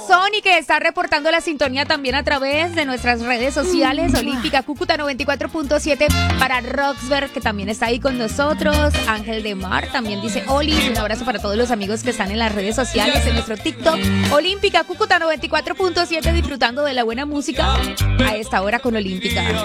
Sony, que está reportando la sintonía también a través de nuestras redes sociales. Olímpica Cúcuta 94.7 para Roxberg, que también está ahí con nosotros. Ángel de Mar también dice Oli. Un abrazo para todos los amigos que están en las redes sociales, en nuestro TikTok. Olímpica Cúcuta 94.7, disfrutando de la buena música a esta hora con Olímpica.